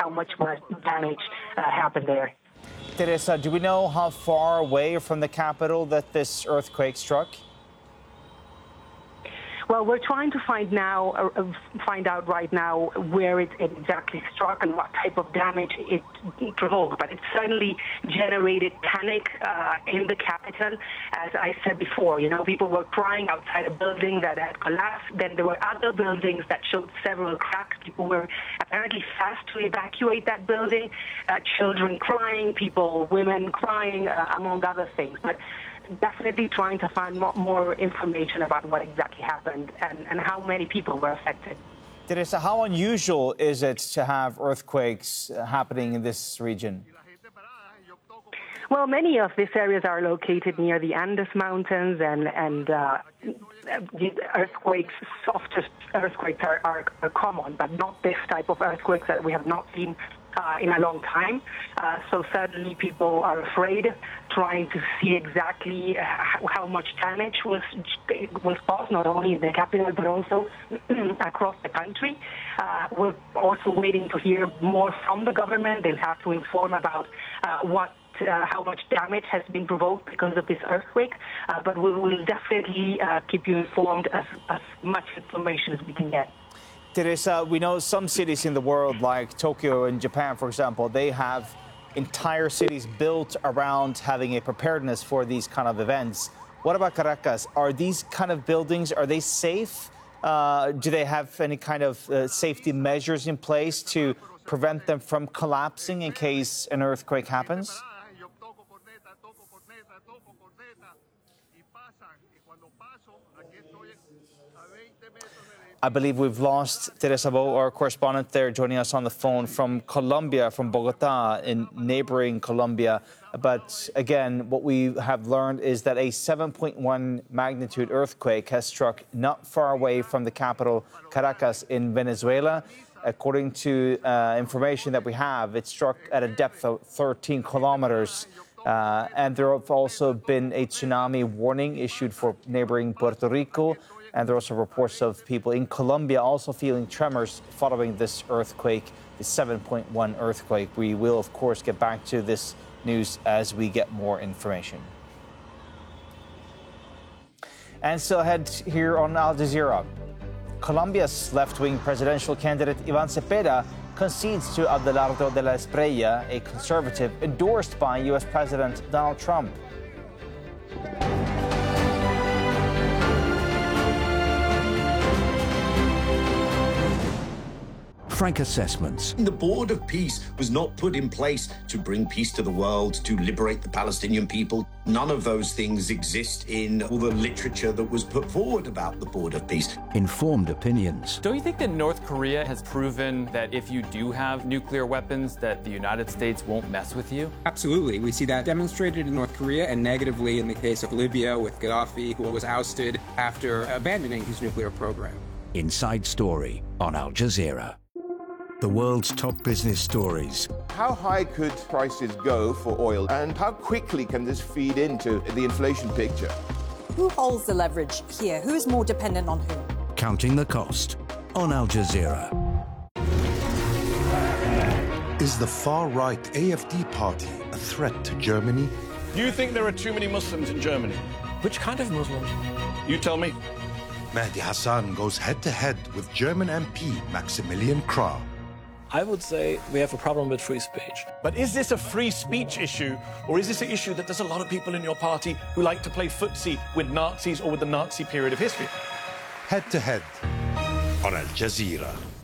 how much more damage happened there. Teresa, do we know how far away from the capital that this earthquake struck? Well, we're trying to find out right now where it exactly struck and what type of damage it provoked. But it certainly generated panic in the capital. As I said before, people were crying outside a building that had collapsed. Then there were other buildings that showed several cracks. People were apparently fast to evacuate that building. Children crying, women crying, among other things. But definitely trying to find more information about what exactly happened and how many people were affected. Teresa, how unusual is it to have earthquakes happening in this region? Well, many of these areas are located near the Andes Mountains, and earthquakes, softer earthquakes are common, but not this type of earthquakes that we have not seen in a long time. So certainly people are afraid, trying to see exactly how much damage was caused, not only in the capital, but also across the country. We're also waiting to hear more from the government. They'll have to inform about how much damage has been provoked because of this earthquake. But we will definitely keep you informed as much information as we can get. Teresa, we know some cities in the world, like Tokyo in Japan, for example, they have entire cities built around having a preparedness for these kind of events. What about Caracas? Are these kind of buildings, are they safe? Do they have any kind of safety measures in place to prevent them from collapsing in case an earthquake happens? I believe we've lost Teresa Bo, our correspondent there, joining us on the phone from Colombia, from Bogota, in neighboring Colombia. But again, what we have learned is that a 7.1 magnitude earthquake has struck not far away from the capital, Caracas, in Venezuela. According to information that we have, it struck at a depth of 13 kilometers. And there have also been a tsunami warning issued for neighboring Puerto Rico. And there are also reports of people in Colombia also feeling tremors following this earthquake, the 7.1 earthquake. We will, of course, get back to this news as we get more information. And still ahead here on Al Jazeera. Colombia's left-wing presidential candidate Iván Cepeda concedes to Abelardo de la Espriella, a conservative endorsed by U.S. President Donald Trump. Frank assessments. The Board of Peace was not put in place to bring peace to the world, to liberate the Palestinian people. None of those things exist in all the literature that was put forward about the Board of Peace. Informed opinions. Don't you think that North Korea has proven that if you do have nuclear weapons, that the United States won't mess with you? Absolutely. We see that demonstrated in North Korea and negatively in the case of Libya with Gaddafi, who was ousted after abandoning his nuclear program. Inside Story on Al Jazeera. The world's top business stories. How high could prices go for oil, and how quickly can this feed into the inflation picture? Who holds the leverage here? Who is more dependent on whom? Counting the cost on Al Jazeera. Is the far-right AfD party a threat to Germany? Do you think there are too many Muslims in Germany? Which kind of Muslims? You tell me. Mehdi Hassan goes head-to-head with German MP Maximilian Krah. I would say we have a problem with free speech. But is this a free speech issue, or is this an issue that there's a lot of people in your party who like to play footsie with Nazis or with the Nazi period of history? Head to head on Al Jazeera.